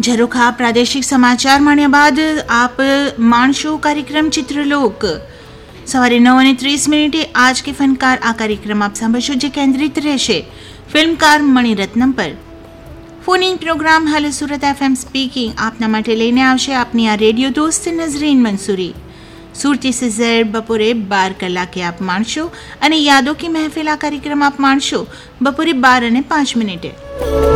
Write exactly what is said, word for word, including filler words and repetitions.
ઝરોખા પ્રાદેશિક સમાચાર મળ્યા બાદ આપ માણશો કાર્યક્રમ ચિત્રલોક સવારે નવ અને ત્રીસ મિનિટે આજ કે ફનકાર આ કાર્યક્રમ આપ સાંભળશો જે કેન્દ્રિત રહેશે ફિલ્મકાર મણિરત્નમ પર. Phone in programme hello Surat FM speaking આપના માટે લઈને આવશે આપની આ રેડિયો દોસ્ત નઝરીન મંસૂરી. સુરતી સિઝર બપોરે બાર કલાકે આપ માણશો અને યાદો કી મહેફિલ આ કાર્યક્રમ આપ માણશો બપોરે બાર અને પાંચ મિનિટે.